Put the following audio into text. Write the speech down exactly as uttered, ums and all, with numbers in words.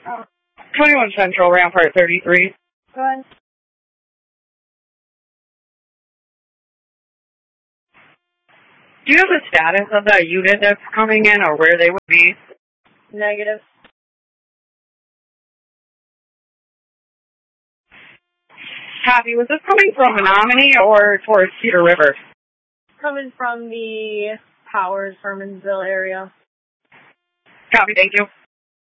Uh, twenty-one Central, Rampart thirty-three. Go ahead. Do you have the status of that unit that's coming in or where they would be? Negative. Copy. Was this coming from Menominee or towards Cedar River? Coming from the Powers, Hermansville area. Copy. Thank you.